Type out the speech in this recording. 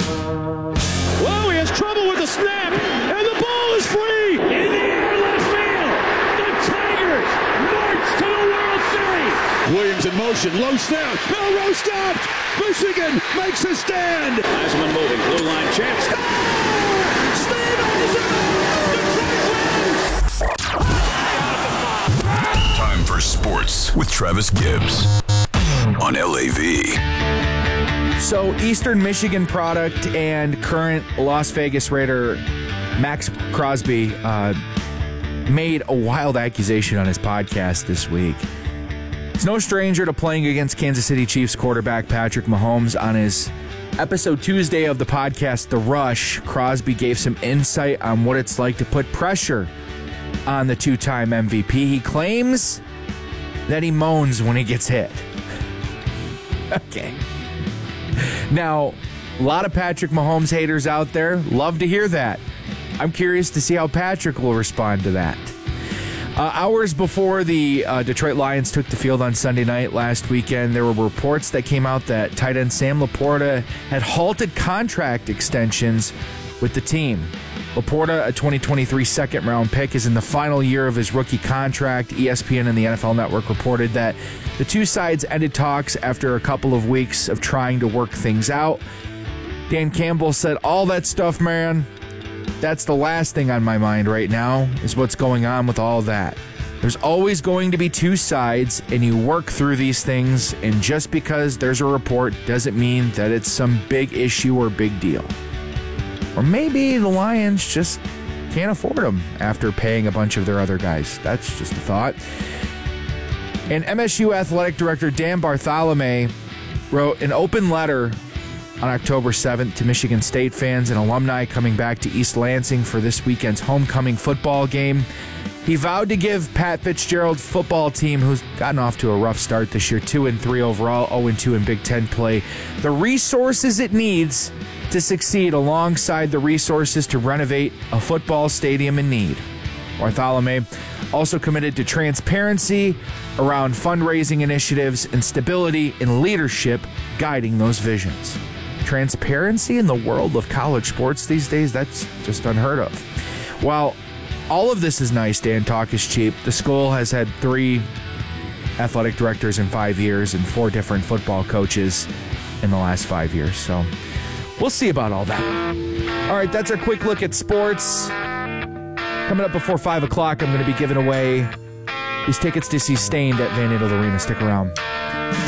Whoa, he has trouble with the snap, and the ball is free. In the air, left field. The Tigers march to the World Series. Williams in motion, low snap. Melrose stopped. Michigan makes a stand. Heisman moving, blue line chance. Time for sports with Travis Gibbs on LAV. So, Eastern Michigan product and current Las Vegas Raider Max Crosby made a wild accusation on his podcast this week. He's no stranger to playing against Kansas City Chiefs quarterback Patrick Mahomes. On his episode Tuesday of the podcast, The Rush, Crosby gave some insight on what it's like to put pressure on the two-time MVP. He claims that he moans when he gets hit. Okay. Now, a lot of Patrick Mahomes haters out there love to hear that. I'm curious to see how Patrick will respond to that. Hours before the Detroit Lions took the field on Sunday night last weekend, there were reports that came out that tight end Sam Laporta had halted contract extensions with the team. Laporta, a 2023 second-round pick, is in the final year of his rookie contract. ESPN and the NFL Network reported that the two sides ended talks after a couple of weeks of trying to work things out. Dan Campbell said, all that stuff, man, that's the last thing on my mind right now is what's going on with all that. There's always going to be two sides, and you work through these things, and just because there's a report doesn't mean that it's some big issue or big deal. Or maybe the Lions just can't afford them after paying a bunch of their other guys. That's just a thought. And MSU Athletic Director Dan Bartholomew wrote an open letter on October 7th to Michigan State fans and alumni coming back to East Lansing for this weekend's homecoming football game. He vowed to give Pat Fitzgerald's football team, who's gotten off to a rough start this year, 2-3 overall, 0-2 in Big Ten play, the resources it needs to succeed alongside the resources to renovate a football stadium in need. Bartholomew also committed to transparency around fundraising initiatives and stability in leadership guiding those visions. Transparency in the world of college sports these days, that's just unheard of. While all of this is nice, Dan, talk is cheap. The school has had 3 athletic directors in 5 years and 4 different football coaches in the last 5 years. So we'll see about all that. All right, that's our quick look at sports. Coming up before 5 o'clock, I'm going to be giving away these tickets to see Stained at Van Andel Arena. Stick around.